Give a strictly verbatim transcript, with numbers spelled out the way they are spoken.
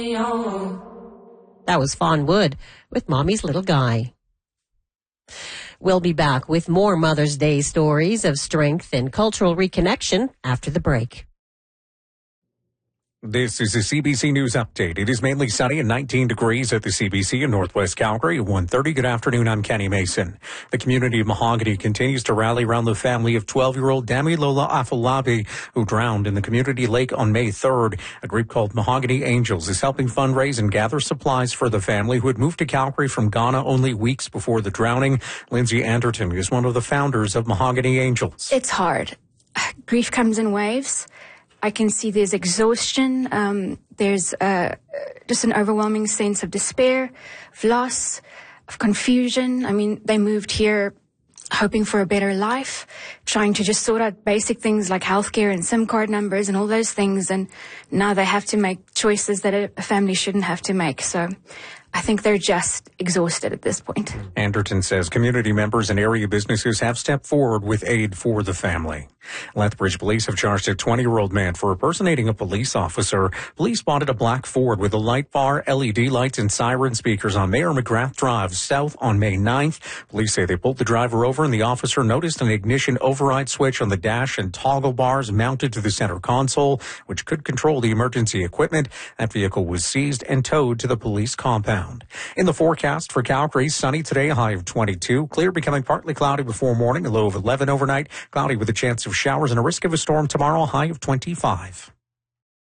That was Fawn Wood with Mommy's Little Guy. We'll be back with more Mother's Day stories of strength and cultural reconnection after the break. This is a C B C News Update. It is mainly sunny and nineteen degrees at the C B C in Northwest Calgary at one thirty. Good afternoon, I'm Kenny Mason. The community of Mahogany continues to rally around the family of twelve-year-old Damilola Afolabi, who drowned in the community lake on May third. A group called Mahogany Angels is helping fundraise and gather supplies for the family who had moved to Calgary from Ghana only weeks before the drowning. Lindsay Anderton is one of the founders of Mahogany Angels. It's hard. Grief comes in waves. I can see there's exhaustion, um, there's uh, just an overwhelming sense of despair, of loss, of confusion. I mean, they moved here hoping for a better life, trying to just sort out basic things like healthcare and SIM card numbers and all those things, and now they have to make choices that a family shouldn't have to make. So I think they're just exhausted at this point. Anderton says community members and area businesses have stepped forward with aid for the family. Lethbridge police have charged a twenty-year-old man for impersonating a police officer. Police spotted a black Ford with a light bar, L E D lights, and siren speakers on Mayor McGrath Drive south on May ninth. Police say they pulled the driver over and the officer noticed an ignition override switch on the dash and toggle bars mounted to the center console, which could control the emergency equipment. That vehicle was seized and towed to the police compound. In the forecast for Calgary, sunny today, a high of twenty-two. Clear, becoming partly cloudy before morning, a low of eleven overnight. Cloudy with a chance of showers and a risk of a storm tomorrow, a high of twenty-five.